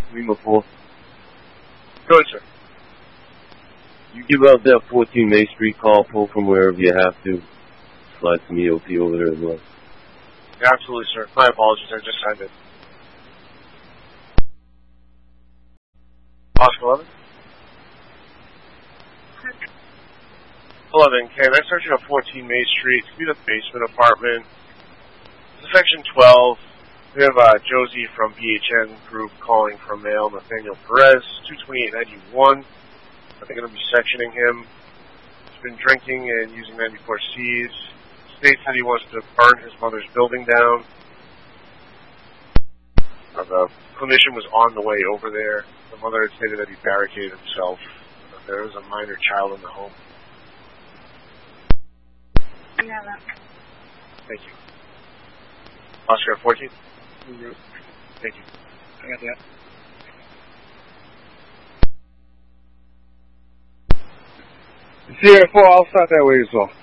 Lima 4. Go ahead, sir. You give out that 14 May Street call, pull from wherever you have to. Slide some EOP over there as well. Yeah, absolutely, sir. My apologies, I just signed it. Oscar 11? 11, can I search you at 14 May Street? It's the basement apartment. Section 12. We have Josie from BHN Group calling from male Nathaniel Perez, 22891. I think I'm going to be sectioning him. He's been drinking and using 94Cs. States that he wants to burn his mother's building down. The clinician was on the way over there. The mother had stated that he barricaded himself. There was a minor child in the home. Yeah, Thank you. Oscar 14? Mm-hmm. Thank you. I got that. Sierra 4, I'll start that way as well.